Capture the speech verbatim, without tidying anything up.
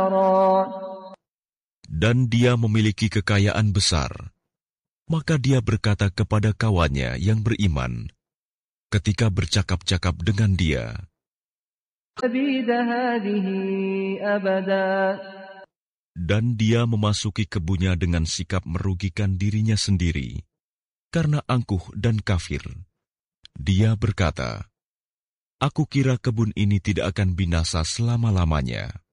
Dan dia memiliki kekayaan besar. Maka dia berkata kepada kawannya yang beriman, ketika bercakap-cakap dengan dia, dan dia memasuki kebunnya dengan sikap merugikan dirinya sendiri, karena angkuh dan kafir. Dia berkata, aku kira kebun ini tidak akan binasa selama-lamanya.